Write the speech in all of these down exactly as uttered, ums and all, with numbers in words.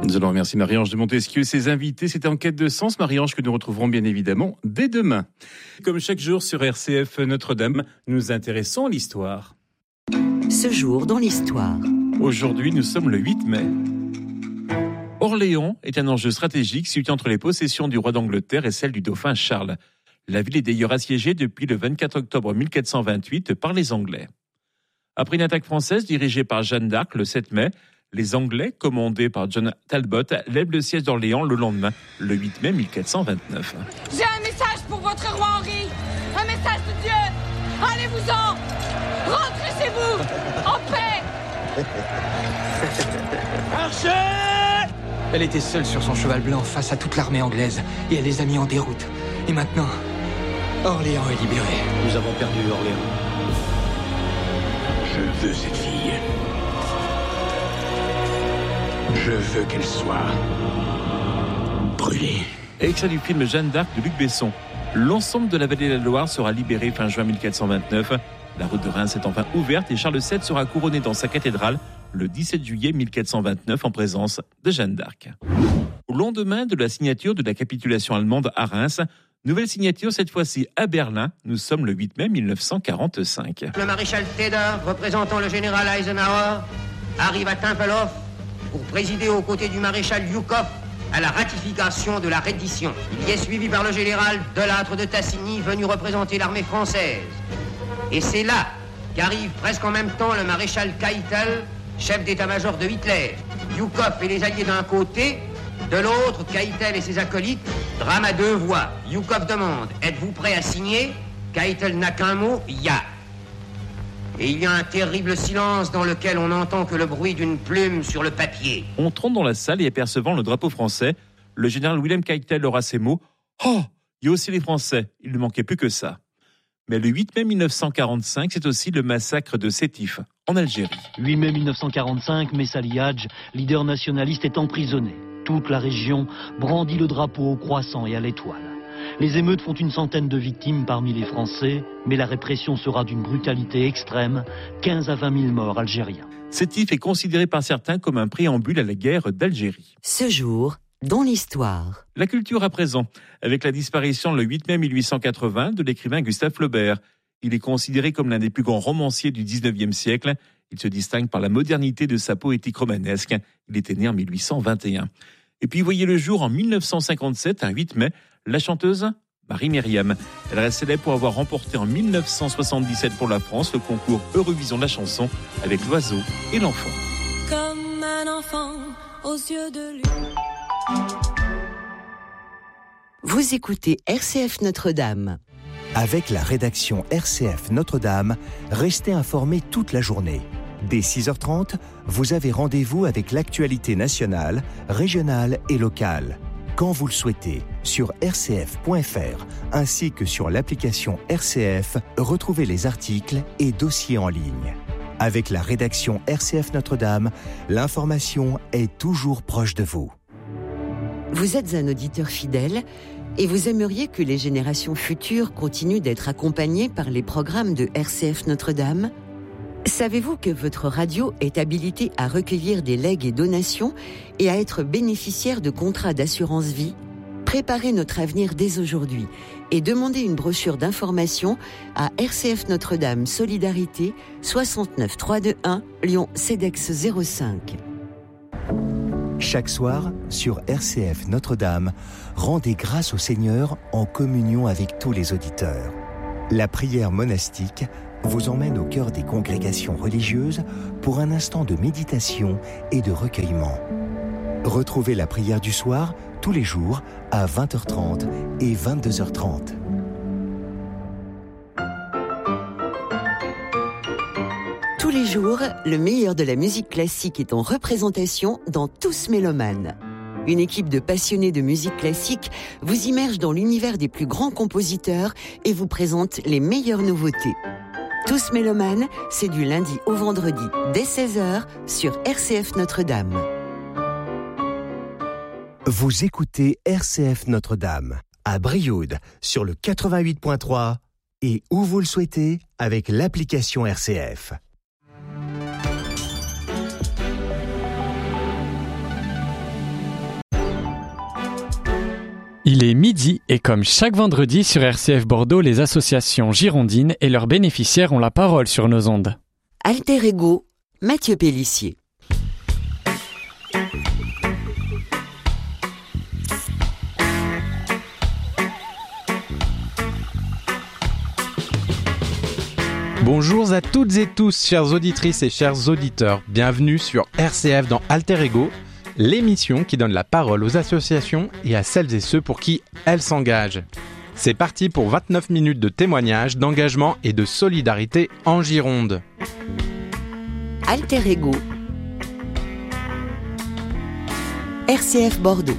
Nous allons remercier Marie-Ange de Montesquieu et ses invités. C'était En quête de sens, Marie-Ange, que nous retrouverons bien évidemment dès demain. Comme chaque jour sur R C F Notre-Dame, nous nous intéressons à l'histoire. Ce jour dans l'histoire. Aujourd'hui, nous sommes le huit mai. Orléans est un enjeu stratégique situé entre les possessions du roi d'Angleterre et celles du dauphin Charles. La ville est d'ailleurs assiégée depuis le vingt-quatre octobre mille quatre cent vingt-huit par les Anglais. Après une attaque française dirigée par Jeanne d'Arc le sept mai, les Anglais, commandés par John Talbot, lèvent le siège d'Orléans le lendemain, le huit mai mille quatre cent vingt-neuf. J'ai un message pour votre roi Henri, un message de Dieu. Allez-vous-en, rentrez chez vous, en paix. Archer! Elle était seule sur son cheval blanc face à toute l'armée anglaise et elle les a mis en déroute. Et maintenant, Orléans est libéré. Nous avons perdu Orléans. Je veux cette fille. Je veux qu'elle soit brûlée. Extrait du film Jeanne d'Arc de Luc Besson. L'ensemble de la vallée de la Loire sera libéré fin juin mille quatre cent vingt-neuf. La route de Reims est enfin ouverte et Charles sept sera couronné dans sa cathédrale le dix-sept juillet mille quatre cent vingt-neuf en présence de Jeanne d'Arc. Au lendemain de la signature de la capitulation allemande à Reims, nouvelle signature cette fois-ci à Berlin. Nous sommes le huit mai mille neuf cent quarante-cinq. Le maréchal Tedder, représentant le général Eisenhower, arrive à Tempelhof pour présider aux côtés du maréchal Zhukov à la ratification de la reddition. Il y est suivi par le général Delattre de Tassigny, venu représenter l'armée française. Et c'est là qu'arrive presque en même temps le maréchal Keitel, chef d'état-major de Hitler. Zhukov et les alliés d'un côté, de l'autre, Keitel et ses acolytes, drame à deux voix. Zhukov demande « Êtes-vous prêt à signer ?» Keitel n'a qu'un mot « Ya ». Et il y a un terrible silence dans lequel on n'entend que le bruit d'une plume sur le papier. Entrant dans la salle et apercevant le drapeau français, le général William Keitel aura ces mots « Oh, il y a aussi les Français, il ne manquait plus que ça ». Mais le huit mai mille neuf cent quarante-cinq, c'est aussi le massacre de Sétif, en Algérie. huit mai mille neuf cent quarante-cinq, Messali Hadj, leader nationaliste, est emprisonné. Toute la région brandit le drapeau au croissant et à l'étoile. Les émeutes font une centaine de victimes parmi les Français, mais la répression sera d'une brutalité extrême, quinze à vingt mille morts algériens. Sétif est considéré par certains comme un préambule à la guerre d'Algérie. Ce jour dans l'histoire. La culture à présent, avec la disparition le huit mai mille huit cent quatre-vingts de l'écrivain Gustave Flaubert. Il est considéré comme l'un des plus grands romanciers du dix-neuvième siècle. Il se distingue par la modernité de sa poétique romanesque. Il était né en mille huit cent vingt et un. Et puis, voyez le jour en mille neuf cent cinquante-sept, un huit mai, la chanteuse Marie-Myriam. Elle reste célèbre pour avoir remporté en mille neuf cent soixante-dix-sept pour la France le concours Eurovision de la chanson avec l'oiseau et l'enfant. Comme un enfant aux yeux de lune. Vous écoutez R C F Notre-Dame. Avec la rédaction R C F Notre-Dame, restez informés toute la journée. Dès six heures trente, vous avez rendez-vous avec l'actualité nationale, régionale et locale. Quand vous le souhaitez, sur r c f point f r ainsi que sur l'application R C F, retrouvez les articles et dossiers en ligne. Avec la rédaction R C F Notre-Dame, l'information est toujours proche de vous. Vous êtes un auditeur fidèle et vous aimeriez que les générations futures continuent d'être accompagnées par les programmes de R C F Notre-Dame ? Savez-vous que votre radio est habilitée à recueillir des legs et donations et à être bénéficiaire de contrats d'assurance vie ? Préparez notre avenir dès aujourd'hui et demandez une brochure d'information à R C F Notre-Dame Solidarité soixante-neuf trois cent vingt-et-un Lyon Cedex zéro cinq. Chaque soir, sur R C F Notre-Dame, rendez grâce au Seigneur en communion avec tous les auditeurs. La prière monastique vous emmène au cœur des congrégations religieuses pour un instant de méditation et de recueillement. Retrouvez la prière du soir tous les jours à vingt heures trente et vingt-deux heures trente. Tous les jours, le meilleur de la musique classique est en représentation dans Tous Mélomanes. Une équipe de passionnés de musique classique vous immerge dans l'univers des plus grands compositeurs et vous présente les meilleures nouveautés. Tous Mélomanes, c'est du lundi au vendredi dès seize heures sur R C F Notre-Dame. Vous écoutez R C F Notre-Dame à Brioude sur le quatre-vingt-huit point trois et où vous le souhaitez avec l'application R C F. « Il est midi et comme chaque vendredi sur R C F Bordeaux, les associations girondines et leurs bénéficiaires ont la parole sur nos ondes. Alter Ego, Mathieu Pélissier. Bonjour à toutes et tous, chères auditrices et chers auditeurs. Bienvenue sur R C F dans Alter Ego, l'émission qui donne la parole aux associations et à celles et ceux pour qui elles s'engagent. C'est parti pour vingt-neuf minutes de témoignages, d'engagement et de solidarité en Gironde. Alter Ego, R C F Bordeaux.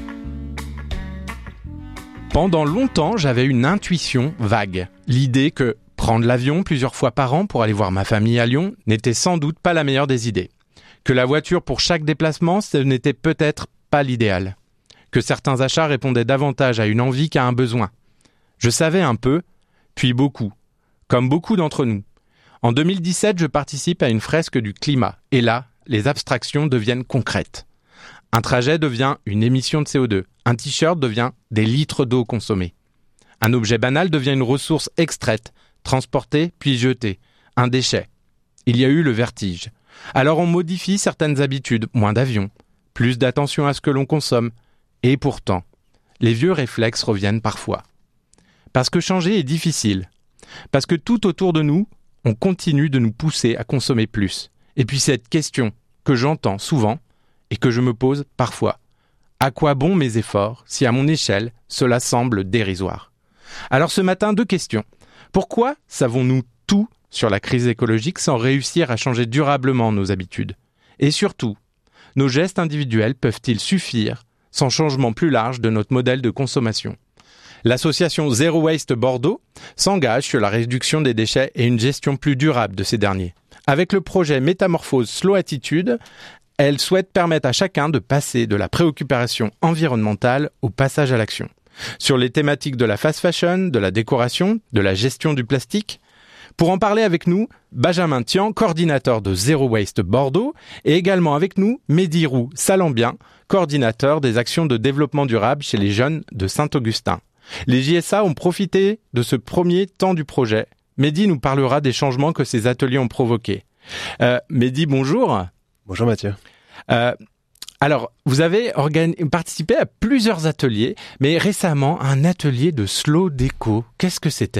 Pendant longtemps, j'avais une intuition vague. L'idée que prendre l'avion plusieurs fois par an pour aller voir ma famille à Lyon n'était sans doute pas la meilleure des idées. Que la voiture pour chaque déplacement, ce n'était peut-être pas l'idéal. Que certains achats répondaient davantage à une envie qu'à un besoin. Je savais un peu, puis beaucoup. Comme beaucoup d'entre nous. En deux mille dix-sept, je participe à une fresque du climat. Et là, les abstractions deviennent concrètes. Un trajet devient une émission de C O deux. Un t-shirt devient des litres d'eau consommés. Un objet banal devient une ressource extraite, transportée puis jetée. Un déchet. Il y a eu le vertige. Alors on modifie certaines habitudes, moins d'avions, plus d'attention à ce que l'on consomme. Et pourtant, les vieux réflexes reviennent parfois. Parce que changer est difficile. Parce que tout autour de nous, on continue de nous pousser à consommer plus. Et puis cette question que j'entends souvent et que je me pose parfois. À quoi bon mes efforts si à mon échelle, cela semble dérisoire ? Alors ce matin, deux questions. Pourquoi savons-nous tout sur la crise écologique sans réussir à changer durablement nos habitudes ? Et surtout, nos gestes individuels peuvent-ils suffire sans changement plus large de notre modèle de consommation ? L'association Zero Waste Bordeaux s'engage sur la réduction des déchets et une gestion plus durable de ces derniers. Avec le projet Métamorphose Slow Attitude, elle souhaite permettre à chacun de passer de la préoccupation environnementale au passage à l'action. Sur les thématiques de la fast fashion, de la décoration, de la gestion du plastique. Pour en parler avec nous, Benjamin Tian, coordinateur de Zero Waste Bordeaux, et également avec nous, Mehdi Roux Salambien, coordinateur des actions de développement durable chez les jeunes de Saint-Augustin. Les J S A ont profité de ce premier temps du projet. Mehdi nous parlera des changements que ces ateliers ont provoqués. Euh, Mehdi, bonjour. Bonjour Mathieu. Euh, alors, vous avez organi- participé à plusieurs ateliers, mais récemment, un atelier de slow déco. Qu'est-ce que c'était ?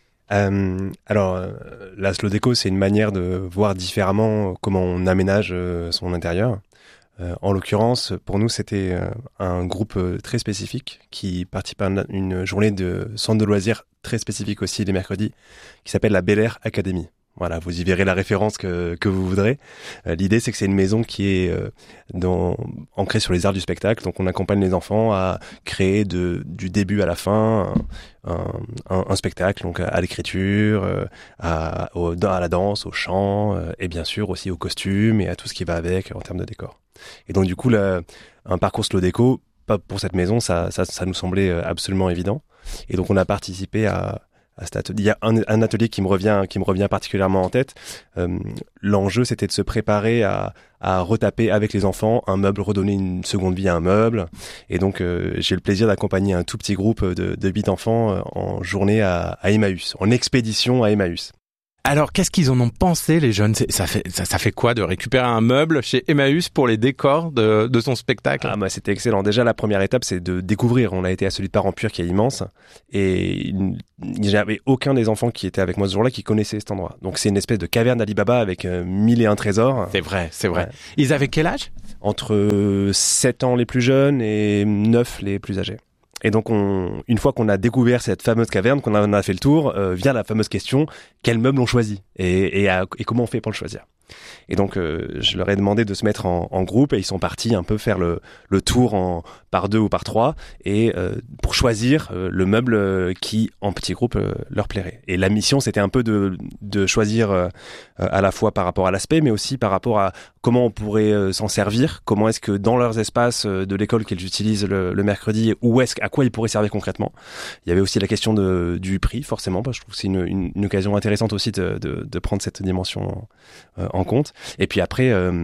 euh, Alors, euh, la slow déco, c'est une manière de voir différemment comment on aménage euh, son intérieur. Euh, en l'occurrence, pour nous, c'était euh, un groupe euh, très spécifique qui participe à une, une journée de centre de loisirs très spécifique aussi les mercredis, qui s'appelle la Bel Air Academy. Voilà, vous y verrez la référence que, que vous voudrez. Euh, l'idée, c'est que c'est une maison qui est euh, dans, ancrée sur les arts du spectacle. Donc, on accompagne les enfants à créer de, du début à la fin un, un, un spectacle, donc à l'écriture, euh, à, au, à la danse, au chant, euh, et bien sûr aussi au costume et à tout ce qui va avec en termes de décor. Et donc, du coup, là, un parcours slow déco, pas pour cette maison, ça, ça, ça nous semblait absolument évident. Et donc, on a participé à À cet atelier. Il y a un, un atelier qui me revient, qui me revient particulièrement en tête. Euh, l'enjeu, c'était de se préparer à, à retaper avec les enfants un meuble, redonner une seconde vie à un meuble. Et donc, euh, j'ai le plaisir d'accompagner un tout petit groupe de, de huit enfants euh, en journée à, à Emmaüs, en expédition à Emmaüs. Alors, qu'est-ce qu'ils en ont pensé, les jeunes ? C'est, ça fait ça, ça fait quoi de récupérer un meuble chez Emmaüs pour les décors de, de son spectacle ? Ah bah c'était excellent. Déjà, la première étape, c'est de découvrir. On a été à celui de Parents-Pur qui est immense. Et il n'y avait aucun des enfants qui étaient avec moi ce jour-là qui connaissait cet endroit. Donc, c'est une espèce de caverne d'Ali Baba avec euh, mille et un trésors. C'est vrai, c'est vrai. Ouais. Ils avaient quel âge ? Entre sept ans les plus jeunes et neuf les plus âgés. Et donc, on, une fois qu'on a découvert cette fameuse caverne, qu'on en a fait le tour, euh, vient la fameuse question, quel meuble on choisit et, et, à, et comment on fait pour le choisir. Et donc, euh, je leur ai demandé de se mettre en, en groupe et ils sont partis un peu faire le, le tour en, par deux ou par trois et euh, pour choisir euh, le meuble qui, en petit groupe, euh, leur plairait. Et la mission, c'était un peu de, de choisir euh, à la fois par rapport à l'aspect, mais aussi par rapport à comment on pourrait euh, s'en servir, comment est-ce que dans leurs espaces euh, de l'école qu'ils utilisent le, le mercredi, où est-ce, à quoi ils pourraient servir concrètement. Il y avait aussi la question de, du prix, forcément, parce que je trouve que c'est une, une, une occasion intéressante aussi de, de, de prendre cette dimension en, euh, en compte. Et puis après, euh,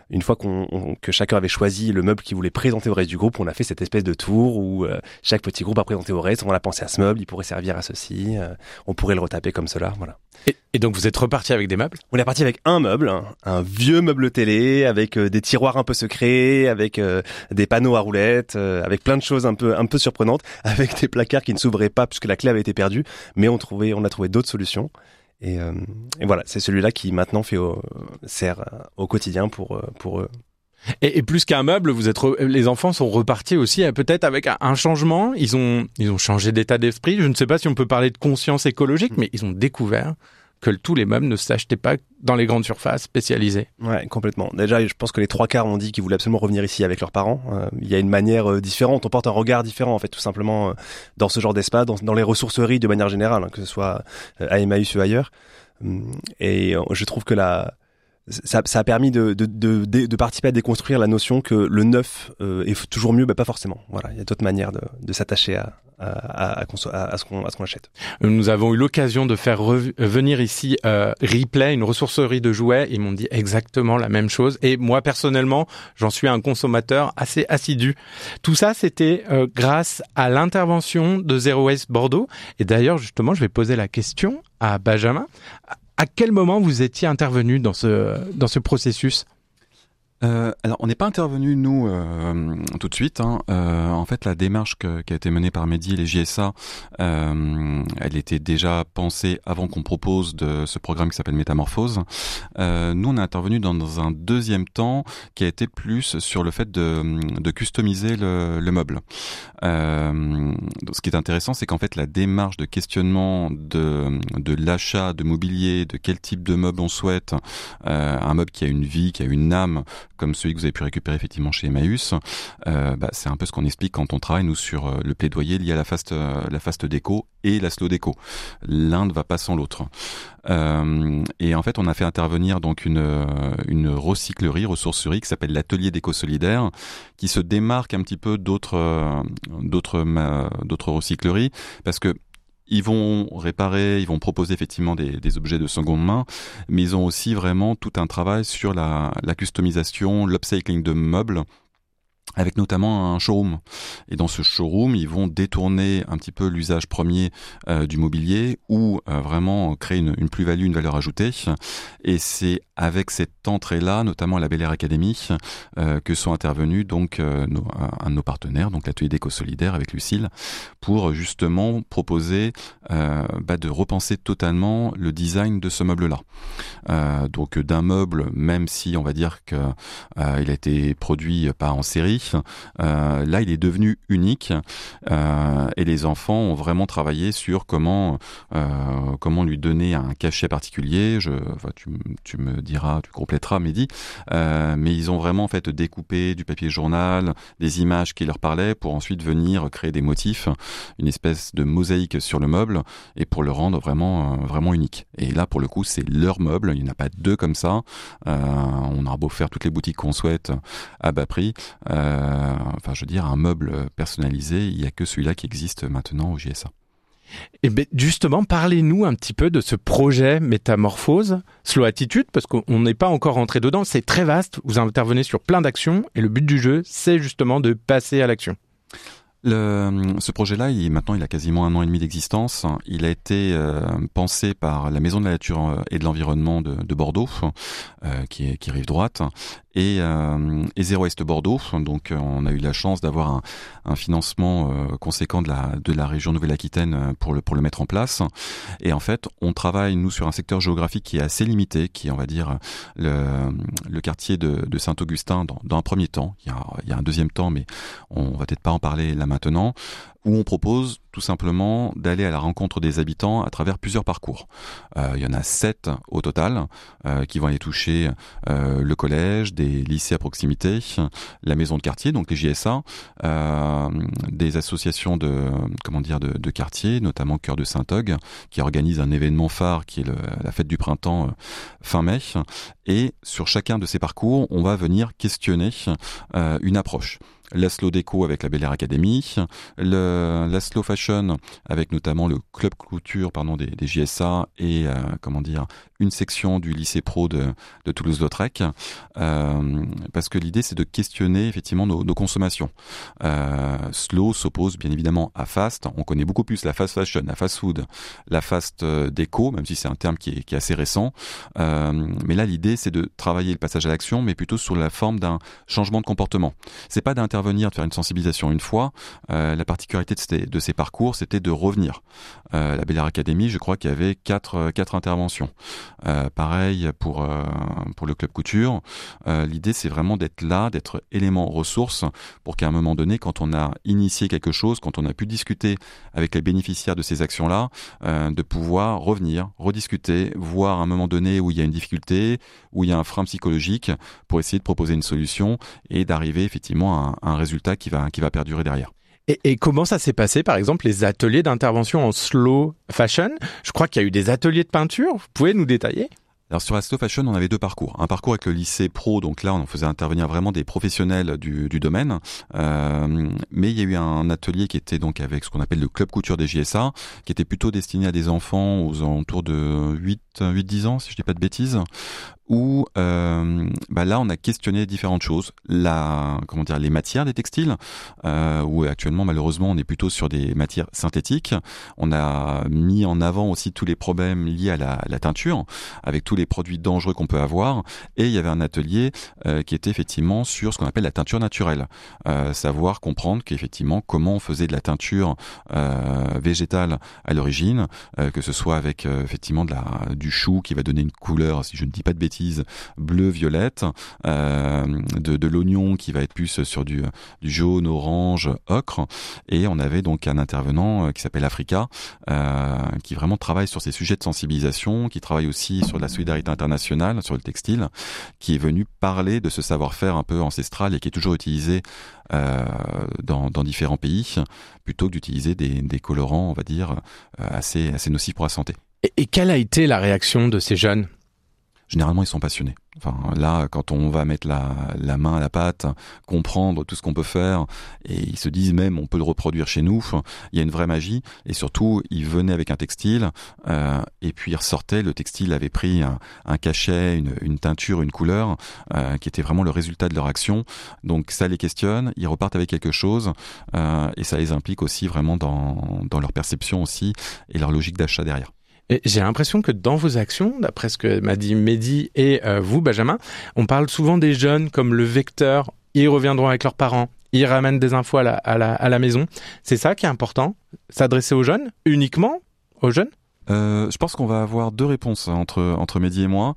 une fois qu'on, on, que chacun avait choisi le meuble qu'il voulait présenter au reste du groupe, on a fait cette espèce de tour où euh, chaque petit groupe a présenté au reste. On a pensé à ce meuble, il pourrait servir à ceci, euh, on pourrait le retaper comme cela, voilà. Et, et donc vous êtes reparti avec des meubles ? On est reparti avec un meuble, hein, un vieux meuble télé avec euh, des tiroirs un peu secrets, avec euh, des panneaux à roulettes, euh, avec plein de choses un peu un peu surprenantes, avec des placards qui ne s'ouvraient pas puisque la clé avait été perdue, mais on trouvait, on a trouvé d'autres solutions. Et, euh, et voilà, c'est celui-là qui maintenant fait au, sert au quotidien pour pour eux. Et, et plus qu'un meuble, vous êtes re... les enfants sont repartis aussi peut-être avec un changement. Ils ont ils ont changé d'état d'esprit. Je ne sais pas si on peut parler de conscience écologique, mais ils ont découvert que tous les meubles ne s'achetaient pas dans les grandes surfaces spécialisées. Ouais, complètement. Déjà, je pense que les trois quarts ont dit qu'ils voulaient absolument revenir ici avec leurs parents. Euh, il y a une manière euh, différente, on porte un regard différent en fait, tout simplement euh, dans ce genre d'espace, dans, dans les ressourceries de manière générale, hein, que ce soit euh, à Emmaüs ou ailleurs. Et euh, je trouve que la Ça, ça a permis de, de, de, de, de participer à déconstruire la notion que le neuf euh, est toujours mieux, mais pas forcément. Voilà, il y a d'autres manières de, de s'attacher à, à, à, à, à, ce qu'on, à ce qu'on achète. Nous avons eu l'occasion de faire revenir ici euh, Replay, une ressourcerie de jouets. Ils m'ont dit exactement la même chose. Et moi, personnellement, j'en suis un consommateur assez assidu. Tout ça, c'était euh, grâce à l'intervention de Zero Waste Bordeaux. Et d'ailleurs, justement, je vais poser la question à Benjamin. À quel moment vous étiez intervenu dans ce, dans ce processus ? Euh, alors, on n'est pas intervenu nous euh, tout de suite. Hein. Euh, en fait, la démarche que, qui a été menée par Mehdi et les J S A, euh, elle était déjà pensée avant qu'on propose de ce programme qui s'appelle Métamorphose. Euh, nous, on est intervenu dans, dans un deuxième temps qui a été plus sur le fait de, de customiser le, le meuble. Euh, ce qui est intéressant, c'est qu'en fait, la démarche de questionnement de, de l'achat de mobilier, de quel type de meuble on souhaite, euh, un meuble qui a une vie, qui a une âme, comme celui que vous avez pu récupérer effectivement chez Emmaüs, euh, bah, c'est un peu ce qu'on explique quand on travaille nous sur euh, le plaidoyer lié à la fast, euh, la fast déco et la slow déco. L'un ne va pas sans l'autre. Euh, et en fait, on a fait intervenir donc une une recyclerie, ressourcerie qui s'appelle l'Atelier déco solidaire, qui se démarque un petit peu d'autres euh, d'autres euh, d'autres recycleries parce que ils vont réparer, ils vont proposer effectivement des, des objets de seconde main, mais ils ont aussi vraiment tout un travail sur la, la customisation, l'upcycling de meubles, avec notamment un showroom. Et dans ce showroom, ils vont détourner un petit peu l'usage premier euh, du mobilier ou euh, vraiment créer une, une plus-value, une valeur ajoutée. Et c'est avec cette entrée-là, notamment à la Bel Air Academy, euh, que sont intervenus donc euh, nos, un de nos partenaires, donc l'atelier déco solidaire avec Lucille, pour justement proposer euh, bah, de repenser totalement le design de ce meuble-là. Euh, donc d'un meuble, même si on va dire que euh, il a été produit pas en série, Euh, là, il est devenu unique euh, et les enfants ont vraiment travaillé sur comment euh, comment lui donner un cachet particulier. Je, enfin, tu, tu me diras, tu compléteras, Mehdi. Euh, mais ils ont vraiment en fait découpé du papier journal, des images qui leur parlaient pour ensuite venir créer des motifs, une espèce de mosaïque sur le meuble et pour le rendre vraiment euh, vraiment unique. Et là, pour le coup, c'est leur meuble. Il n'y en a pas deux comme ça. Euh, on aura beau faire toutes les boutiques qu'on souhaite à bas prix. Euh, enfin, je veux dire, un meuble personnalisé, il n'y a que celui-là qui existe maintenant au J S A. Et ben justement, parlez-nous un petit peu de ce projet Métamorphose, Slow Attitude, parce qu'on n'est pas encore rentré dedans, c'est très vaste, vous intervenez sur plein d'actions, et le but du jeu, c'est justement de passer à l'action. Le, ce projet-là, il, maintenant, il a quasiment un an et demi d'existence. Il a été euh, pensé par la Maison de la Nature et de l'Environnement de, de Bordeaux, euh, qui est qui est rive droite, et, euh, et Zero Waste Bordeaux. Donc, on a eu la chance d'avoir un, un financement euh, conséquent de la de la région Nouvelle-Aquitaine pour le pour le mettre en place. Et en fait, on travaille nous sur un secteur géographique qui est assez limité, qui est, on va dire, le, le quartier de, de Saint-Augustin dans, dans un premier temps. Il y a il y a un deuxième temps, mais on va peut-être pas en parler là maintenant, où on propose tout simplement d'aller à la rencontre des habitants à travers plusieurs parcours. Euh, il y en a sept au total euh, qui vont aller toucher euh, le collège, des lycées à proximité, la maison de quartier, donc les J S A, euh, des associations de comment dire de, de quartier, notamment Cœur de Saint-Og, qui organise un événement phare qui est le, la fête du printemps euh, fin mai. Et sur chacun de ces parcours, on va venir questionner euh, une approche. La slow déco avec la Bel Air Academy, le, la slow fashion avec notamment le club couture pardon des, des J S A et euh, comment dire une section du lycée pro de, de Toulouse-Lautrec, euh, parce que l'idée c'est de questionner effectivement nos, nos consommations. Euh, slow s'oppose bien évidemment à fast. On connaît beaucoup plus la fast fashion, la fast food, la fast déco, même si c'est un terme qui est, qui est assez récent. Euh, mais là, l'idée c'est de travailler le passage à l'action, mais plutôt sous la forme d'un changement de comportement. C'est pas d'intervenir, de faire une sensibilisation une fois. Euh, la particularité de ces, de ces parcours, c'était de revenir. Euh, la Bel Air Academy, je crois qu'il y avait quatre, quatre interventions. Euh, pareil pour euh, pour le club couture. Euh, l'idée, c'est vraiment d'être là, d'être élément ressource pour qu'à un moment donné, quand on a initié quelque chose, quand on a pu discuter avec les bénéficiaires de ces actions-là, euh, de pouvoir revenir, rediscuter, voir à un moment donné où il y a une difficulté, où il y a un frein psychologique, pour essayer de proposer une solution et d'arriver effectivement à un, à un résultat qui va qui va perdurer derrière. Et, et comment ça s'est passé, par exemple, les ateliers d'intervention en slow fashion? Je crois qu'il y a eu des ateliers de peinture. Vous pouvez nous détailler? Alors sur la slow fashion, on avait deux parcours. Un parcours avec le lycée pro, donc là on faisait intervenir vraiment des professionnels du, du domaine. Euh, mais il y a eu un atelier qui était donc avec ce qu'on appelle le club couture des J S A, qui était plutôt destiné à des enfants aux alentours de huit dix ans, si je dis pas de bêtises. Où euh, bah là on a questionné différentes choses, la comment dire les matières des textiles, euh, où actuellement malheureusement on est plutôt sur des matières synthétiques. On a mis en avant aussi tous les problèmes liés à la, à la teinture, avec tous les produits dangereux qu'on peut avoir. Et il y avait un atelier euh, qui était effectivement sur ce qu'on appelle la teinture naturelle, euh, savoir comprendre qu'effectivement comment on faisait de la teinture euh, végétale à l'origine, euh, que ce soit avec euh, effectivement de la du chou qui va donner une couleur, si je ne dis pas de bêtises, bleu violette, euh, de, de l'oignon qui va être plus sur du, du jaune, orange, ocre, et on avait donc un intervenant qui s'appelle Africa, euh, qui vraiment travaille sur ces sujets de sensibilisation, qui travaille aussi sur la solidarité internationale, sur le textile, qui est venu parler de ce savoir-faire un peu ancestral et qui est toujours utilisé euh, dans, dans différents pays, plutôt que d'utiliser des, des colorants, on va dire, assez, assez nocifs pour la santé. Et, et quelle a été la réaction de ces jeunes ? Généralement, ils sont passionnés. Enfin, là, quand on va mettre la, la main à la pâte, comprendre tout ce qu'on peut faire, et ils se disent même, on peut le reproduire chez nous, il y a une vraie magie. Et surtout, ils venaient avec un textile, euh, et puis ils ressortaient, le textile avait pris un, un cachet, une, une teinture, une couleur, euh, qui était vraiment le résultat de leur action. Donc ça les questionne, ils repartent avec quelque chose, euh, et ça les implique aussi vraiment dans, dans leur perception aussi, et leur logique d'achat derrière. Et j'ai l'impression que dans vos actions, d'après ce que m'a dit Mehdi et euh, vous, Benjamin, on parle souvent des jeunes comme le vecteur. Ils reviendront avec leurs parents, ils ramènent des infos à la, à la, à la maison. C'est ça qui est important, s'adresser aux jeunes, uniquement aux jeunes ? Euh, je pense qu'on va avoir deux réponses entre entre Mehdi et moi.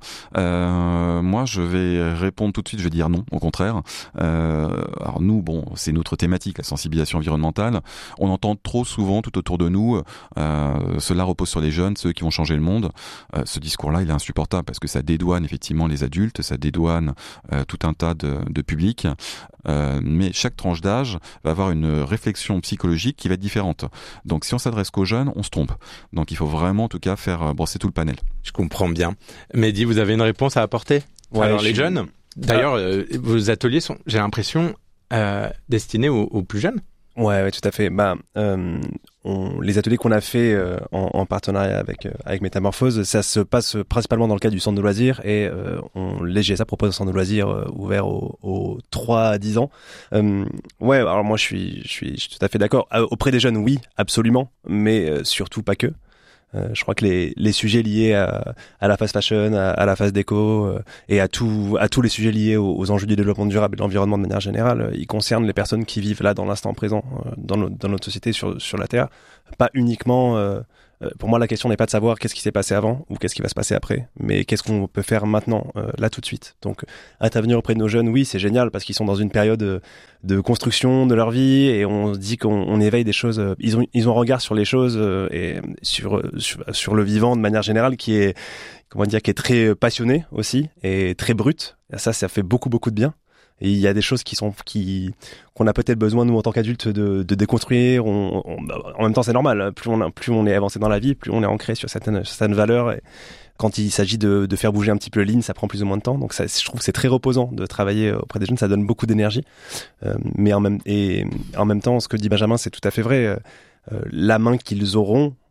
Euh, moi, je vais répondre tout de suite. Je vais dire non, au contraire. Euh, alors nous, bon, c'est notre thématique, la sensibilisation environnementale. On entend trop souvent tout autour de nous, euh, cela repose sur les jeunes, ceux qui vont changer le monde. Euh, ce discours-là, il est insupportable parce que ça dédouane effectivement les adultes, ça dédouane euh, tout un tas de, de publics. Euh, mais chaque tranche d'âge va avoir une réflexion psychologique qui va être différente. Donc, si on s'adresse qu'aux jeunes, on se trompe. Donc, il faut vraiment en tout cas faire brosser tout le panel. Je comprends bien. Mehdi, vous avez une réponse à apporter? Ouais, alors les suis... jeunes, d'ailleurs, ah. euh, vos ateliers sont, j'ai l'impression, euh, destinés aux, aux plus jeunes. Ouais, ouais, tout à fait. Bah, euh, on, les ateliers qu'on a fait euh, en, en partenariat avec euh, avec Métamorphose, ça se passe principalement dans le cadre du centre de loisirs et euh, on, les G S A proposent un centre de loisirs euh, ouvert aux, aux trois à dix ans. Euh, ouais, alors moi je suis je suis je suis tout à fait d'accord. Euh, auprès des jeunes, oui, absolument, mais euh, surtout pas que. Euh, je crois que les, les sujets liés à, à la fast fashion, à, à la fast déco euh, et à, tout, à tous les sujets liés aux, aux enjeux du développement durable et de l'environnement de manière générale, euh, ils concernent les personnes qui vivent là dans l'instant présent, euh, dans, no, dans notre société sur, sur la Terre. Pas uniquement... Euh, euh, pour moi, la question n'est pas de savoir qu'est-ce qui s'est passé avant ou qu'est-ce qui va se passer après, mais qu'est-ce qu'on peut faire maintenant, euh, là tout de suite. Donc, intervenir auprès de nos jeunes, oui, c'est génial parce qu'ils sont dans une période de, de construction de leur vie et on se dit qu'on on éveille des choses. Euh, ils ont ils ont un regard sur les choses euh, et sur, sur sur le vivant de manière générale qui est comment dire qui est très passionné aussi et très brut. Et ça, ça fait beaucoup beaucoup de bien. Et il y a des choses qui sont qui qu'on a peut-être besoin nous en tant qu'adultes de, de déconstruire. On, on, en même temps, c'est normal. Plus on plus on est avancé dans la vie, plus on est ancré sur certaines certaines valeurs. Et quand il s'agit de, de faire bouger un petit peu les lignes, ça prend plus ou moins de temps. Donc ça, je trouve que c'est très reposant de travailler auprès des jeunes. Ça donne beaucoup d'énergie. Euh, mais en même et en même temps, ce que dit Benjamin, c'est tout à fait vrai. Euh, la main qu'ils auront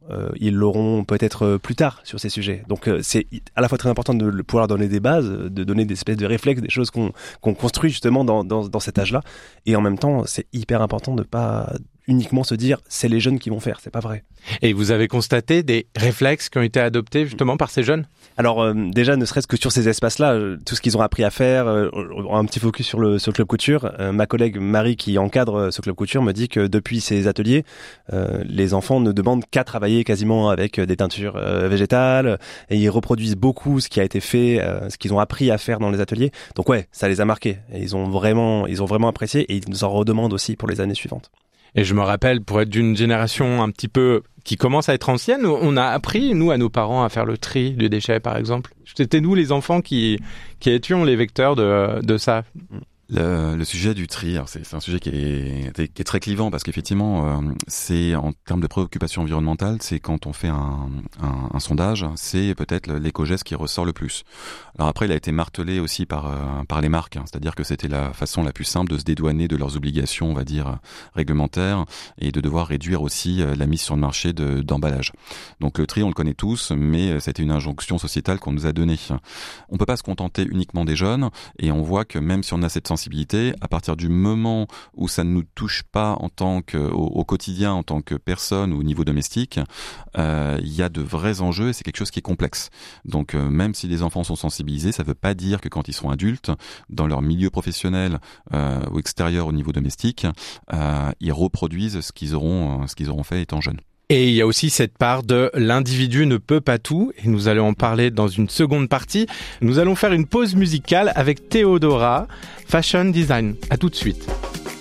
euh, ils l'auront peut-être plus tard sur ces sujets. Donc euh, c'est à la fois très important de pouvoir donner des bases, de donner des espèces de réflexes, des choses qu'on, qu'on construit justement dans, dans, dans cet âge-là. Et en même temps, c'est hyper important de pas uniquement se dire c'est les jeunes qui vont faire, c'est pas vrai. Et vous avez constaté des réflexes qui ont été adoptés justement par ces jeunes ? Alors euh, déjà, ne serait-ce que sur ces espaces-là, euh, tout ce qu'ils ont appris à faire, euh, un petit focus sur le, sur le club couture. Euh, ma collègue Marie qui encadre ce club couture me dit que depuis ces ateliers, euh, les enfants ne demandent qu'à travailler quasiment avec des teintures euh, végétales et ils reproduisent beaucoup ce qui a été fait, euh, ce qu'ils ont appris à faire dans les ateliers. Donc ouais, ça les a marqués et ils ont vraiment, ils ont vraiment apprécié et ils nous en redemandent aussi pour les années suivantes. Et je me rappelle, pour être d'une génération un petit peu qui commence à être ancienne, on a appris, nous, à nos parents, à faire le tri des déchets, par exemple. C'était nous, les enfants, qui, qui étions les vecteurs de, de ça. Le, le sujet du tri, alors c'est, c'est un sujet qui est, qui est très clivant parce qu'effectivement, euh, c'est en termes de préoccupation environnementale, c'est quand on fait un, un, un sondage, c'est peut-être l'éco-geste qui ressort le plus. Alors après, il a été martelé aussi par euh, par les marques, hein, c'est-à-dire que c'était la façon la plus simple de se dédouaner de leurs obligations, on va dire réglementaires, et de devoir réduire aussi euh, la mise sur le marché de, d'emballage. Donc le tri, on le connaît tous, mais c'était une injonction sociétale qu'on nous a donnée. On peut pas se contenter uniquement des jeunes, et on voit que même si on a cette sensibilité, à partir du moment où ça ne nous touche pas en tant que, au, au quotidien, en tant que personne ou au niveau domestique, euh, il y a de vrais enjeux et c'est quelque chose qui est complexe. Donc euh, même si les enfants sont sensibilisés, ça ne veut pas dire que quand ils sont adultes, dans leur milieu professionnel euh, ou extérieur au niveau domestique, euh, ils reproduisent ce qu'ils auront, ce qu'ils auront fait étant jeunes. Et il y a aussi cette part de l'individu ne peut pas tout, et nous allons en parler dans une seconde partie. Nous allons faire une pause musicale avec Théodora, Fashion Design. À tout de suite.